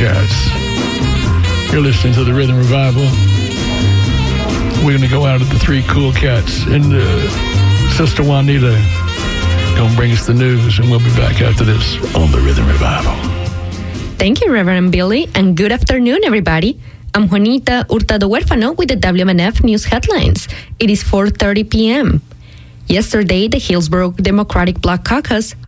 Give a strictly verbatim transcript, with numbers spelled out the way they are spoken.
Cats. You're listening to the Rhythm Revival. We're going to go out at the Three Cool Cats. And uh, Sister Juanita going to bring us the news. And we'll be back after this on the Rhythm Revival. Thank you, Reverend Billy. And good afternoon, everybody. I'm Juanita Hurtado Huérfano with the W M N F News Headlines. It is four thirty p.m. Yesterday, the Hillsborough Democratic Black Caucus